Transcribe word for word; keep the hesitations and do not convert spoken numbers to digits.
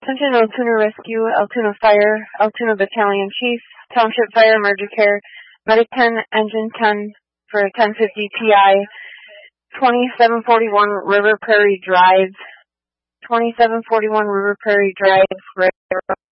Attention Altoona Rescue, Altoona Fire, Altoona Battalion Chief, Township Fire Emergency Care, Medic ten, Engine ten for ten fifty T I, twenty-seven forty-one River Prairie Drive, twenty-seven forty-one River Prairie Drive,